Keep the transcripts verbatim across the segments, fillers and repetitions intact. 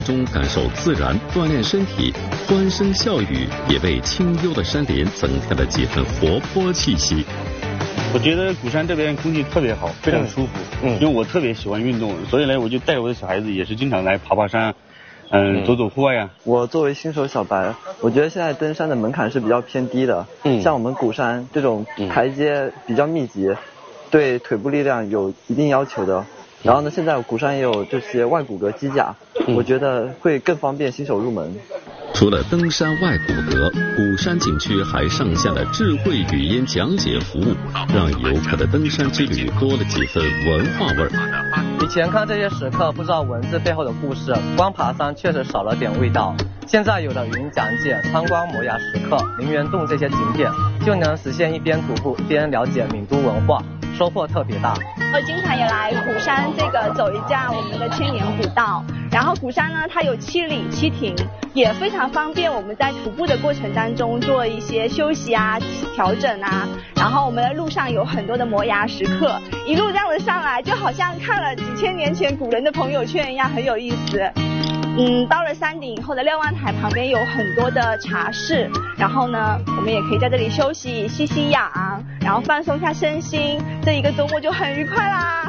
中感受自然，锻炼身体，欢声笑语也为清幽的山林增添了几分活泼气息。 我觉得鼓山这边空气特别好，非常舒服。嗯，因为我特别喜欢运动，所以呢，我就带我的小孩子也是经常来爬爬山，嗯，走走户外呀。 我作为新手小白，我觉得现在登山的门槛是比较偏低的。嗯，像我们鼓山这种台阶比较密集，对腿部力量有一定要求的。然后呢，现在鼓山也有这些外骨骼机架，嗯、我觉得会更方便新手入门。 除了登山外骨骼，鼓山景区还上线了智慧语音讲解服务，让游客的登山之旅多了几分文化味儿。 以前看这些石刻不知道文字背后的故事，光爬山确实少了点味道。现在有了语音讲解、参观摩崖石刻、灵源洞这些景点，就能实现一边徒步一边了解闽都文化，收获特别大。 我经常也来鼓山这个走一下我们的千年古道，然后鼓山呢它有七里七亭，也非常方便我们在徒步的过程当中做一些休息啊、调整啊。然后我们的路上有很多的摩崖石刻，一路这样子上来，就好像看了几千年前古人的朋友圈一样，很有意思。嗯，到了山顶以后的瞭望台旁边有很多的茶室，然后呢，我们也可以在这里休息、吸吸氧，然后放松一下身心，这一个周末就很愉快啦。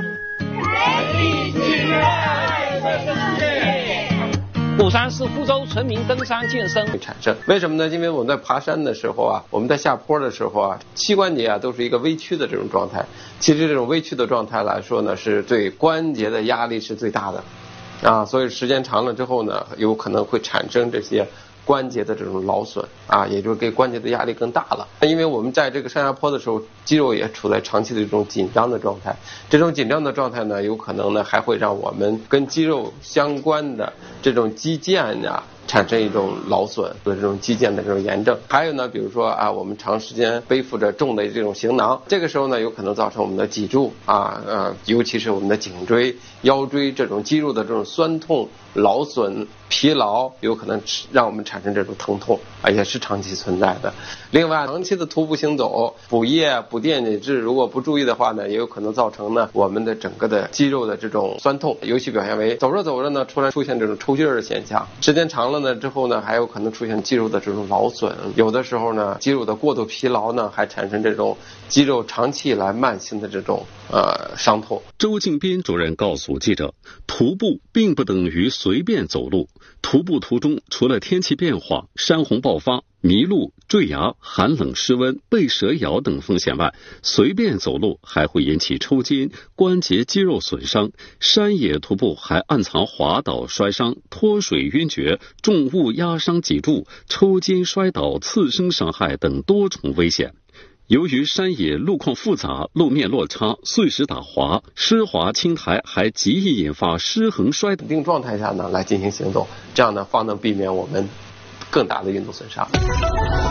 鼓山是福州村民登山健身产生，为什么呢？因为我们在爬山的时候啊，我们在下坡的时候啊，膝关节啊都是一个微曲的这种状态。其实这种微曲的状态来说呢，是对关节的压力是最大的。啊，所以时间长了之后呢，有可能会产生这些关节的这种劳损啊，也就是给关节的压力更大了。因为我们在这个上下坡的时候，肌肉也处在长期的这种紧张的状态，这种紧张的状态呢，有可能呢还会让我们跟肌肉相关的这种肌腱呀、啊。产生一种劳损的这种肌腱的这种炎症，还有呢，比如说啊，我们长时间背负着重的这种行囊，这个时候呢，有可能造成我们的脊柱啊，呃，尤其是我们的颈椎、腰椎这种肌肉的这种酸痛、劳损、疲劳，有可能让我们产生这种疼痛，啊，也是长期存在的。另外，长期的徒步行走、补液、补电解质，如果不注意的话呢，也有可能造成呢我们的整个的肌肉的这种酸痛，尤其表现为走着走着呢，突然出现这种抽筋儿的现象，时间长了呢之后呢，还有可能出现肌肉的这种劳损，有的时候呢，肌肉的过度疲劳呢，还产生这种肌肉长期以来慢性的这种呃伤痛。 周敬斌主任告诉记者，徒步并不等于随便走路，徒步途中除了天气变化、山洪爆发、迷路、坠崖、寒冷湿温、被蛇咬等风险外，随便走路还会引起抽筋、关节肌肉损伤。山野徒步还暗藏滑倒摔伤、脱水晕厥、重物压伤脊柱、抽筋摔倒、次生伤害等多重危险。由于山野路况复杂，路面落差，碎石打滑，湿滑青苔还极易引发失衡摔倒。 一定状态下呢来进行行走，这样呢方能避免我们更大的运动损伤。